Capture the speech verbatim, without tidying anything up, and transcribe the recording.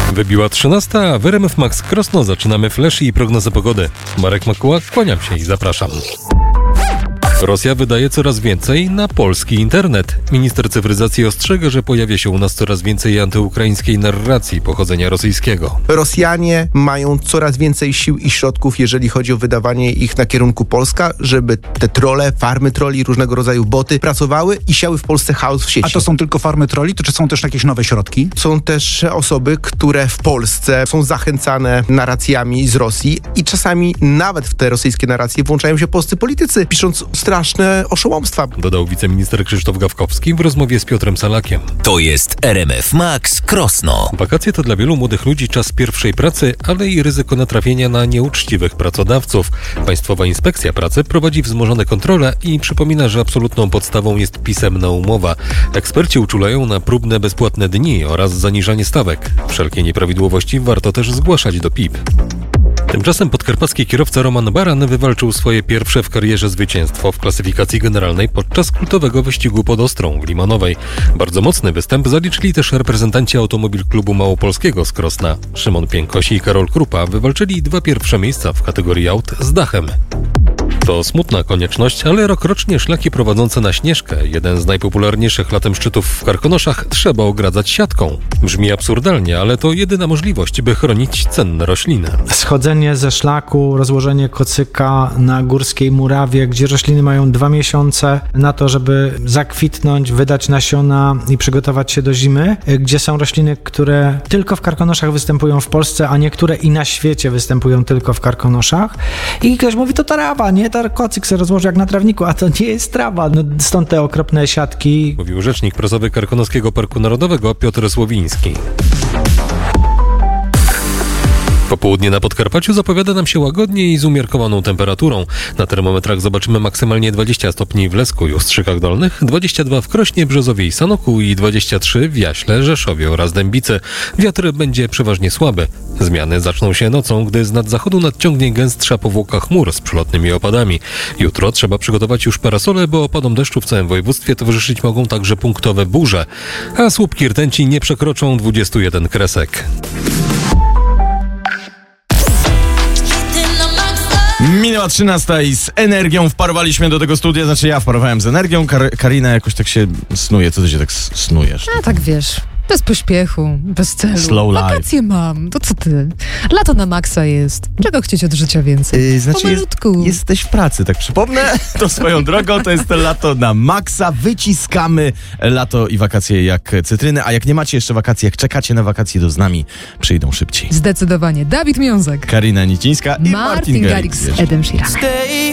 Wybiła trzynasta, a w R M F Max Krosno zaczynamy flash i prognozę pogody. Marek Makuła, kłaniam się i zapraszam. Rosja wydaje coraz więcej na polski internet. Minister cyfryzacji ostrzega, że pojawia się u nas coraz więcej antyukraińskiej narracji pochodzenia rosyjskiego. Rosjanie mają coraz więcej sił i środków, jeżeli chodzi o wydawanie ich na kierunku Polska, żeby te trolle, farmy trolli, różnego rodzaju boty pracowały i siały w Polsce chaos w sieci. A to są tylko farmy trolli, to czy są też jakieś nowe środki? Są też osoby, które w Polsce są zachęcane narracjami z Rosji i czasami nawet w te rosyjskie narracje włączają się polscy politycy, pisząc straszne oszołomstwa. Dodał wiceminister Krzysztof Gawkowski w rozmowie z Piotrem Salakiem. To jest R M F Max Krosno. Wakacje to dla wielu młodych ludzi czas pierwszej pracy, ale i ryzyko natrafienia na nieuczciwych pracodawców. Państwowa Inspekcja Pracy prowadzi wzmożone kontrole i przypomina, że absolutną podstawą jest pisemna umowa. Eksperci uczulają na próbne bezpłatne dni oraz zaniżanie stawek. Wszelkie nieprawidłowości warto też zgłaszać do P I P. Tymczasem podkarpacki kierowca Roman Baran wywalczył swoje pierwsze w karierze zwycięstwo w klasyfikacji generalnej podczas kultowego wyścigu pod Ostrą w Limanowej. Bardzo mocny występ zaliczyli też reprezentanci Automobil Klubu Małopolskiego z Krosna. Szymon Piękosi i Karol Krupa wywalczyli dwa pierwsze miejsca w kategorii aut z dachem. To smutna konieczność, ale rokrocznie szlaki prowadzące na Śnieżkę, jeden z najpopularniejszych latem szczytów w Karkonoszach, trzeba ogradzać siatką. Brzmi absurdalnie, ale to jedyna możliwość, by chronić cenne rośliny. Schodzenie ze szlaku, rozłożenie kocyka na Górskiej Murawie, gdzie rośliny mają dwa miesiące na to, żeby zakwitnąć, wydać nasiona i przygotować się do zimy, gdzie są rośliny, które tylko w Karkonoszach występują w Polsce, a niektóre i na świecie występują tylko w Karkonoszach. I ktoś mówi, to trawa, nie? To kocyk się rozłoży jak na trawniku, a to nie jest trawa. No, stąd te okropne siatki. Mówił rzecznik prasowy Karkonoskiego Parku Narodowego Piotr Słowiński. Popołudnie na Podkarpaciu zapowiada nam się łagodnie i z umiarkowaną temperaturą. Na termometrach zobaczymy maksymalnie dwadzieścia stopni w Lesku i Ostrzykach Dolnych, dwadzieścia dwa w Krośnie, Brzozowie i Sanoku i dwadzieścia trzy w Jaśle, Rzeszowie oraz Dębicy. Wiatr będzie przeważnie słaby. Zmiany zaczną się nocą, gdy z nadzachodu nadciągnie gęstsza powłoka chmur z przelotnymi opadami. Jutro trzeba przygotować już parasole, bo opadom deszczu w całym województwie towarzyszyć mogą także punktowe burze. A słupki rtęci nie przekroczą dwudziestu jeden kresek. Minęła trzynasta i z energią wparowaliśmy do tego studia, znaczy ja wparowałem z energią, Kar- Karina jakoś tak się snuje. Co ty się tak s- snujesz? A tak wiesz, bez pośpiechu, bez celu. Slow life. Wakacje mam, to co ty? Lato na maksa jest. Czego chcieć od życia więcej? Yy, znaczy Pomalutku. jest, jesteś w pracy, tak przypomnę, to swoją drogą, to jest to lato na maksa, wyciskamy lato i wakacje jak cytryny, a jak nie macie jeszcze wakacji, jak czekacie na wakacje, to z nami przyjdą szybciej. Zdecydowanie. Dawid Miązek. Karina Nicińska i Martin, Martin Garrix z Edem Sheeranem.